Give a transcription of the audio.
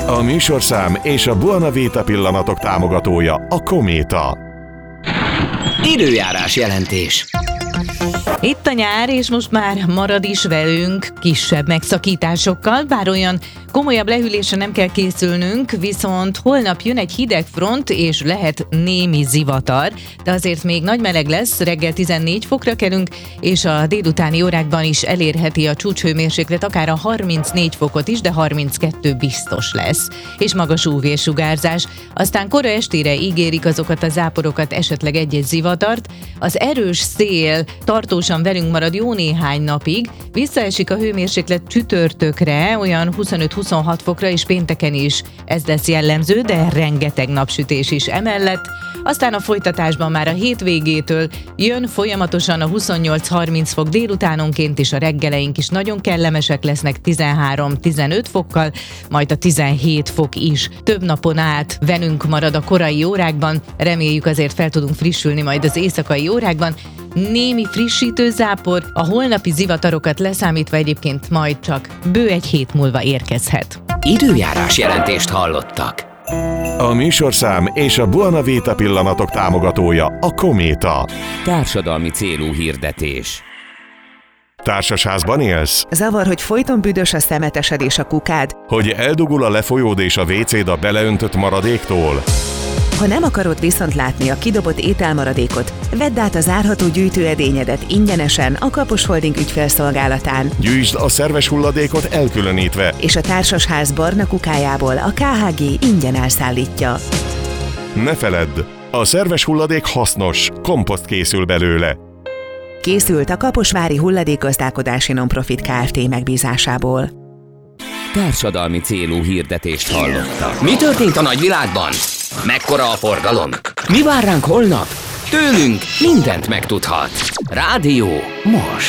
A műsorszám és a Buona Vita pillanatok támogatója a Kométa. Időjárás jelentés. Itt a nyár, és most már marad is velünk kisebb megszakításokkal, bár olyan komolyabb lehűlésre nem kell készülnünk, viszont holnap jön egy hideg front, és lehet némi zivatar, de azért még nagy meleg lesz, reggel 14 fokra kelünk, és a délutáni órákban is elérheti a csúcshőmérséklet akár a 34 fokot is, de 32 biztos lesz, és magas UV-sugárzás. Aztán kora estére ígérik azokat a záporokat, esetleg egy-egy zivatart. Az erős szél tartósan velünk marad jó néhány napig, visszaesik a hőmérséklet csütörtökre, olyan 25-26 fokra, és pénteken is ez lesz jellemző, de rengeteg napsütés is emellett. Aztán a folytatásban már a hétvégétől jön folyamatosan a 28-30 fok délutánonként, és a reggeleink is nagyon kellemesek lesznek 13-15 fokkal, majd a 17 fok is. Több napon át velünk marad a korai órákban, reméljük azért fel tudunk frissülni majd az éjszakai órákban. Némi frissítő zápor, a holnapi zivatarokat leszámítva egyébként majd csak bő egy hét múlva érkezhet. Időjárás jelentést hallottak. A műsorszám és a Buona Vita pillanatok támogatója a Kométa. Társadalmi célú hirdetés. Társasházban élsz? Zavar, hogy folyton büdös a szemetesed és a kukád? Hogy eldugul a lefolyód és a WC-d a beleöntött maradéktól? Ha nem akarod viszont látni a kidobott ételmaradékot, vedd át a zárható gyűjtőedényedet ingyenesen a Kapos Holding ügyfélszolgálatán. Gyűjtsd a szerves hulladékot elkülönítve, És a társasház barna kukájából a KHG ingyen elszállítja. ne feledd, a szerves hulladék hasznos, komposzt készül belőle. Készült a Kaposvári Hulladékgazdálkodási Nonprofit Kft. Megbízásából. Társadalmi célú hirdetést hallottak. Mi történt a nagyvilágban? Mekkora a forgalom? Mi vár ránk holnap? Tőlünk mindent megtudhat. Rádió most.